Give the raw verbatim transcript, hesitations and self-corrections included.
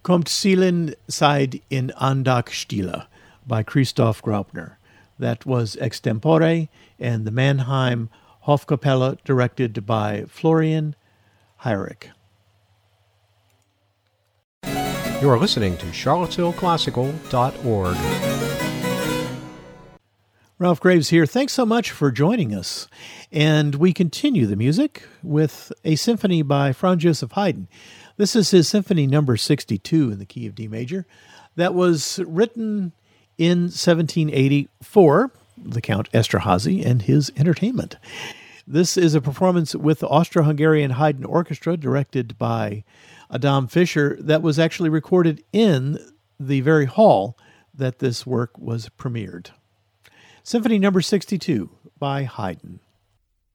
Kommt Seelen Seid in Andakstille by Christoph Graupner. That was extempore, and the Mannheim Hofkapelle, directed by Florian Heyrich. You are listening to charlottesville classical dot org. Ralph Graves here. Thanks so much for joining us. And we continue the music with a symphony by Franz Joseph Haydn. This is his symphony number sixty-two in the key of D major that was written in seventeen eighty for the Count Esterhazy and his entertainment. This is a performance with the Austro-Hungarian Haydn Orchestra, directed by Adam Fischer, that was actually recorded in the very hall that this work was premiered. Symphony number sixty-two by Haydn.